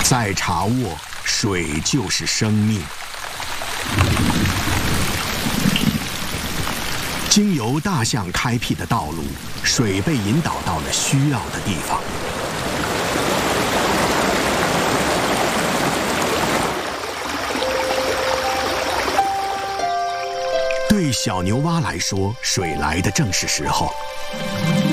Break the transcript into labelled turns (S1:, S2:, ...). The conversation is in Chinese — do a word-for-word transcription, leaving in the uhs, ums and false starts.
S1: 在查沃，水就是生命。经由大象开辟的道路，水被引导到了需要的地方。对小牛蛙来说，水来的正是时候。